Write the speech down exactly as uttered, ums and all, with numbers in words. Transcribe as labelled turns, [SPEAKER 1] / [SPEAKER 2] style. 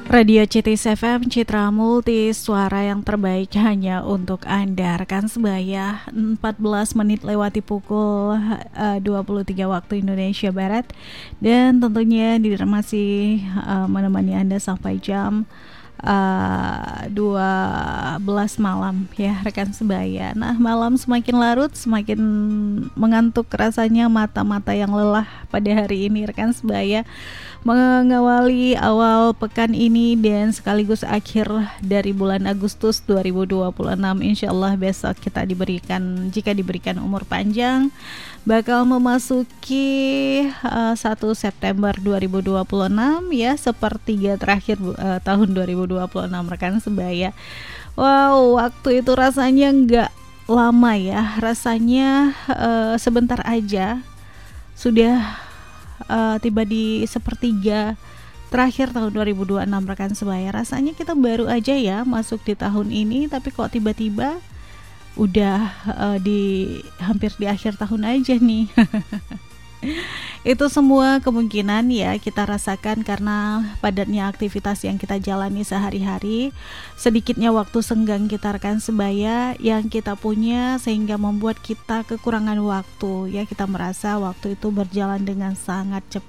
[SPEAKER 1] Radio C T S F M, Citra Multi, suara yang terbaik hanya untuk Anda. Rekan sebaya, empat belas menit lewati pukul uh, dua puluh tiga waktu Indonesia Barat. Dan tentunya Didar masih uh, menemani Anda sampai jam uh, dua belas malam ya rekan sebaya. Nah, malam semakin larut, semakin mengantuk rasanya mata-mata yang lelah pada hari ini rekan sebaya, mengawali awal pekan ini dan sekaligus akhir dari bulan Agustus dua ribu dua puluh enam. Insyaallah besok kita diberikan, jika diberikan umur panjang, bakal memasuki uh, satu September dua ribu dua puluh enam ya, sepertiga terakhir uh, tahun dua ribu dua puluh enam rekan sebaya. Wow, waktu itu rasanya nggak lama ya, rasanya uh, sebentar aja sudah uh, tiba di sepertiga terakhir tahun dua ribu dua puluh enam rekan sebaya. Rasanya kita baru aja ya masuk di tahun ini, tapi kok tiba-tiba udah uh, di hampir di akhir tahun aja nih. Itu semua kemungkinan ya kita rasakan karena padatnya aktivitas yang kita jalani sehari-hari, sedikitnya waktu senggang kita rekan sebaya yang kita punya, sehingga membuat kita kekurangan waktu ya. Kita merasa waktu itu berjalan dengan sangat cepat